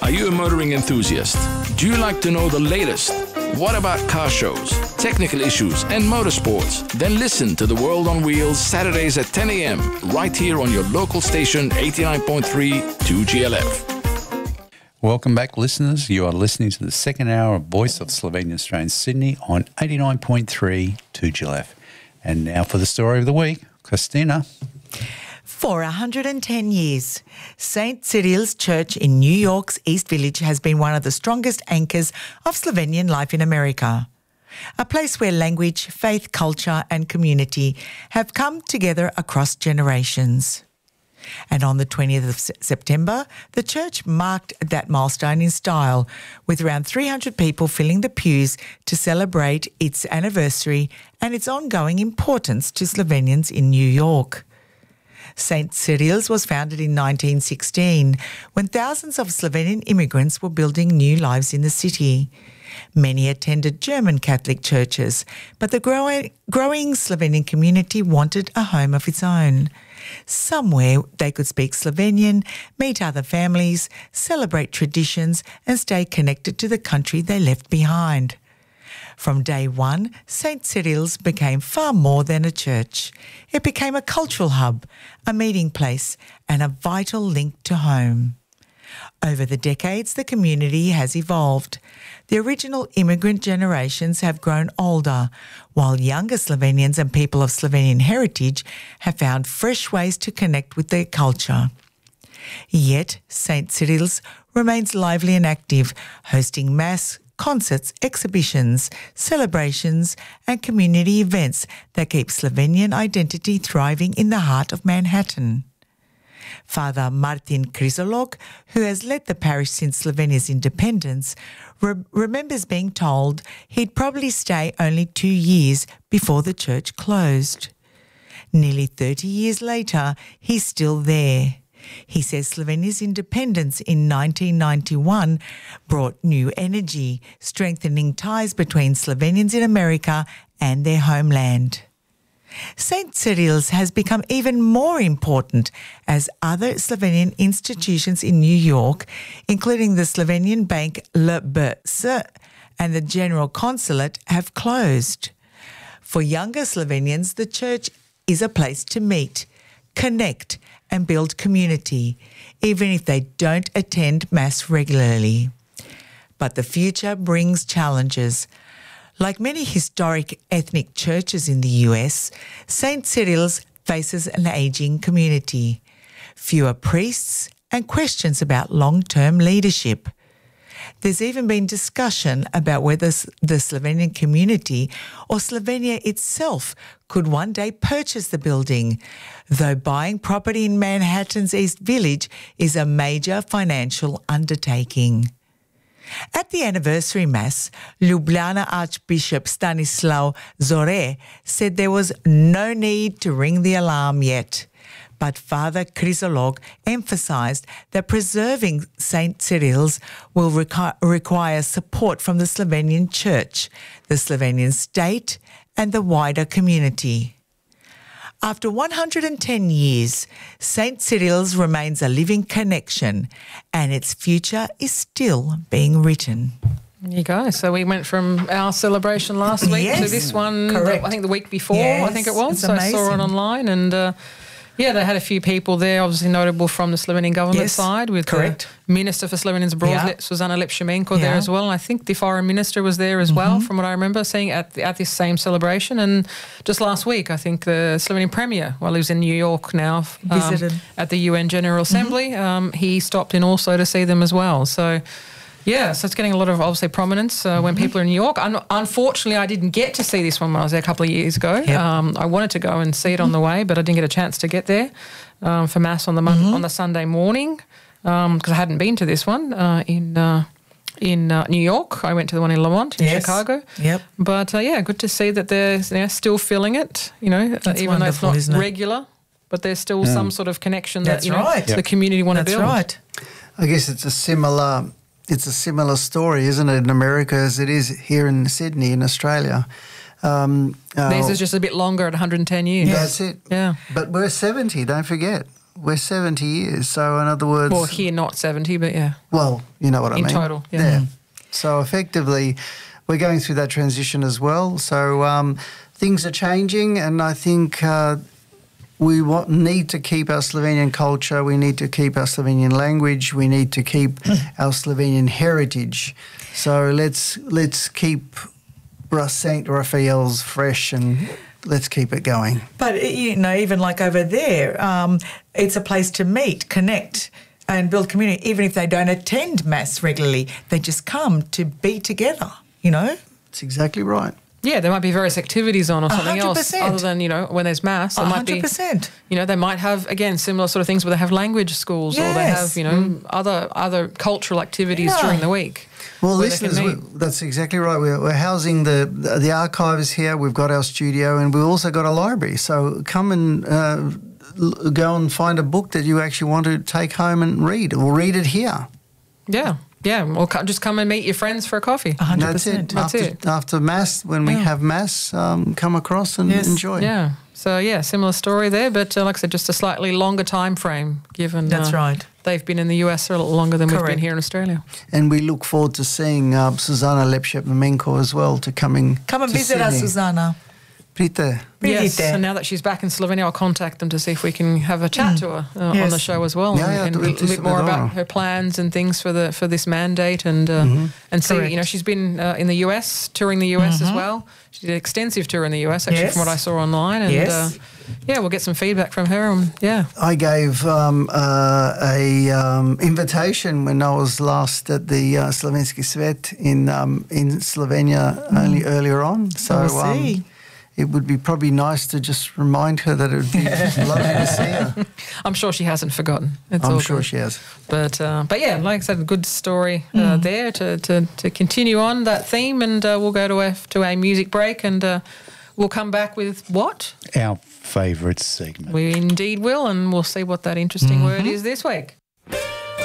Are you a motoring enthusiast? Do you like to know the latest? What about car shows, technical issues, and motorsports? Then listen to The World on Wheels Saturdays at 10 a.m. right here on your local station 89.3 2GLF. Welcome back, listeners. You are listening to the second hour of Voice of Slovenian Australian Sydney on 89.3 2GLF. And now for the story of the week, Christina. For 110 years, St. Cyril's Church in New York's East Village has been one of the strongest anchors of Slovenian life in America. A place where language, faith, culture and community have come together across generations. And on the 20th of September, the church marked that milestone in style, with around 300 people filling the pews to celebrate its anniversary and its ongoing importance to Slovenians in New York. St. Cyril's was founded in 1916 when thousands of Slovenian immigrants were building new lives in the city. Many attended German Catholic churches, but the growing Slovenian community wanted a home of its own. Somewhere they could speak Slovenian, meet other families, celebrate traditions and stay connected to the country they left behind. From day one, St. Cyril's became far more than a church. It became a cultural hub, a meeting place, and a vital link to home. Over the decades, the community has evolved. The original immigrant generations have grown older, while younger Slovenians and people of Slovenian heritage have found fresh ways to connect with their culture. Yet, St. Cyril's remains lively and active, hosting mass, concerts, exhibitions, celebrations and community events that keep Slovenian identity thriving in the heart of Manhattan. Father Martin Krizolog, who has led the parish since Slovenia's independence, remembers being told he'd probably stay only 2 years before the church closed. Nearly 30 years later, he's still there. He says Slovenia's independence in 1991 brought new energy, strengthening ties between Slovenians in America and their homeland. St. Cyril's has become even more important as other Slovenian institutions in New York, including the Slovenian bank LBS and the General Consulate, have closed. For younger Slovenians, the church is a place to meet, connect and build community, even if they don't attend Mass regularly. But the future brings challenges. Like many historic ethnic churches in the US, St. Cyril's faces an ageing community, fewer priests and questions about long-term leadership. There's even been discussion about whether the Slovenian community or Slovenia itself could one day purchase the building, though buying property in Manhattan's East Village is a major financial undertaking. At the anniversary Mass, Ljubljana Archbishop Stanislav Zore said there was no need to ring the alarm yet. But Father Krizolog emphasised that preserving St. Cyril's will require support from the Slovenian Church, the Slovenian state and the wider community. After 110 years, St. Cyril's remains a living connection and its future is still being written. There you go. So we went from our celebration last week to this one, I think the week before, I think it was. So I saw it online and... they had a few people there, obviously notable from the Slovenian government side, with the Minister for Slovenians Abroad, Susanna Lepšimenko, there as well. And I think the Foreign Minister was there as well, from what I remember, seeing at this same celebration. And just last week, I think the Slovenian Premier, while he was in New York now, visited at the UN General Assembly, he stopped in also to see them as well. So... yeah, so it's getting a lot of, obviously, prominence when people are in New York. Unfortunately, I didn't get to see this one when I was there a couple of years ago. I wanted to go and see it on the way, but I didn't get a chance to get there for Mass on the Sunday morning because I hadn't been to this one in New York. I went to the one in Lamont in Chicago. But, good to see that they're still filling it, even though it's not regular. But there's still some sort of connection that the community want to build. That's right. I guess it's a similar story, isn't it, in America as it is here in Sydney, in Australia. Theirs is just a bit longer at 110 years. That's it. Yeah. But we're 70, don't forget. we're 70 years. So in other words... Well, here not 70, but yeah. Well, you know what I mean. In total, yeah. So effectively, we're going through that transition as well. So things are changing, and I think we need to keep our Slovenian culture. We need to keep our Slovenian language. We need to keep our Slovenian heritage. So let's keep St. Raphael's fresh and let's keep it going. But, even like over there, it's a place to meet, connect and build community. Even if they don't attend Mass regularly, they just come to be together, That's exactly right. Yeah, there might be various activities on or something 100%. else other than, when there's Mass. There might be, 100%. They might have, again, similar sort of things where they have language schools or they have, other cultural activities during the week. Well, listeners, that's exactly right. We're housing the archives here. We've got our studio and we've also got a library. So come and go and find a book that you actually want to take home and read, or read it here. Yeah. Yeah, or just come and meet your friends for a coffee. 100%. That's it. After Mass, when we have Mass, come across and enjoy. Yeah. So, similar story there, but like I said, just a slightly longer time frame, given that's right. They've been in the US a little longer than we've been here in Australia. And we look forward to seeing Susanna Lepšep-Mamenko as well come and visit us, Susanna. Prite. Yes, and now that she's back in Slovenia, I'll contact them to see if we can have a chat to her on the show as well, and a little bit more about her plans and things for this mandate, and see. She's been in the US, touring the US as well. She did an extensive tour in the US, actually, from what I saw online, and we'll get some feedback from her. I gave a invitation when I was last at the Slovenski Svet in Slovenia earlier on. So. It would be probably nice to just remind her that it would be lovely to see her. I'm sure she hasn't forgotten. I'm sure she has. But yeah, like I said, a good story there to continue on that theme, and we'll go to a music break, and we'll come back with what? Our favourite segment. We indeed will, and we'll see what that interesting word is this week.